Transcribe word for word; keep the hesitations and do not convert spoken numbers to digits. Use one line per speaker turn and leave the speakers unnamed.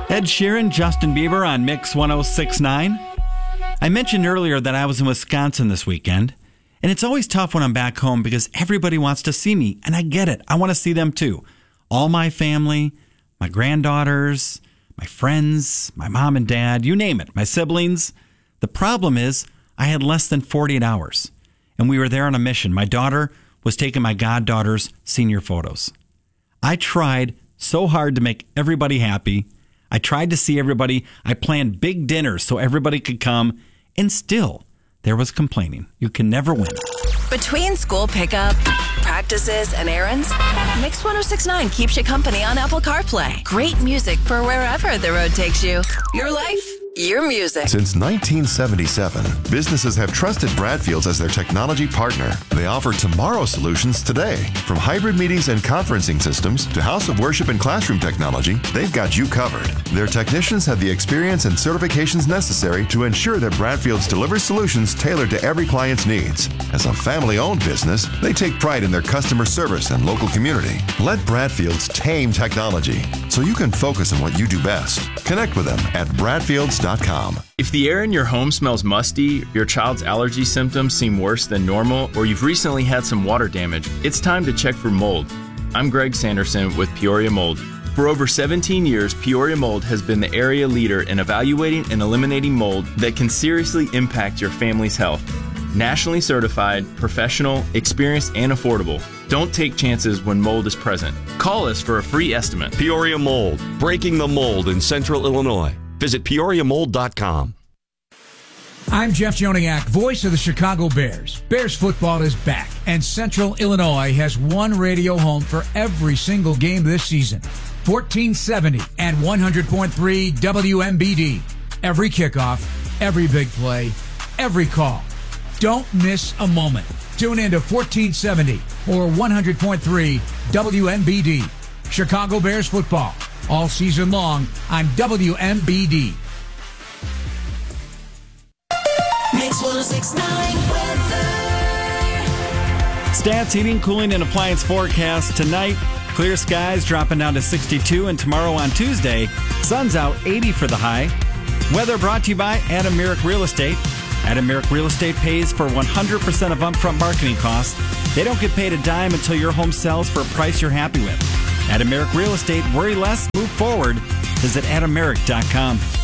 Ed Sheeran, Justin Bieber on Mix one oh six point nine. I mentioned earlier that I was in Wisconsin this weekend, and it's always tough when I'm back home because everybody wants to see me, and I get it. I want to see them too. All my family, my granddaughters, my friends, my mom and dad, you name it, my siblings. The problem is I had less than forty-eight hours, and we were there on a mission. My daughter was taking my goddaughter's senior photos. I tried so hard to make everybody happy. I tried to see everybody. I planned big dinners so everybody could come, and still there was complaining. You can never win.
Between school pickup, practices, and errands, Mix one oh six point nine keeps you company on Apple CarPlay. Great music for wherever the road takes you. Your life, your music.
Since nineteen seventy-seven, businesses have trusted Bradfields as their technology partner. They offer tomorrow solutions today. From hybrid meetings and conferencing systems to house of worship and classroom technology, they've got you covered. Their technicians have the experience and certifications necessary to ensure that Bradfields delivers solutions tailored to every client's needs. As a family-owned business, they take pride in their customer service and local community. Let Bradfields tame technology so you can focus on what you do best. Connect with them at bradfields dot com.
If the air in your home smells musty, your child's allergy symptoms seem worse than normal, or you've recently had some water damage, it's time to check for mold. I'm Greg Sanderson with Peoria Mold. For over seventeen years, Peoria Mold has been the area leader in evaluating and eliminating mold that can seriously impact your family's health. Nationally certified, professional, experienced, and affordable. Don't take chances when mold is present. Call us for a free estimate.
Peoria Mold, breaking the mold in Central Illinois. Visit peoria mold dot com.
I'm Jeff Joniak, voice of the Chicago Bears. Bears football is back, and Central Illinois has one radio home for every single game this season. fourteen seventy and one hundred point three W M B D. Every kickoff, every big play, every call. Don't miss a moment. Tune in to fourteen seventy or one hundred point three W M B D. Chicago Bears football, all season long on W M B D.
Mix one oh six point nine weather.
Stats, heating, cooling, and appliance forecast tonight. Clear skies dropping down to sixty-two, and tomorrow on Tuesday, sun's out, eighty for the high. Weather brought to you by Adam Merrick Real Estate. Adam Merrick Real Estate pays for one hundred percent of upfront marketing costs. They don't get paid a dime until your home sells for a price you're happy with. Adam Merrick Real Estate, worry less, move forward. Visit adam merrick dot com.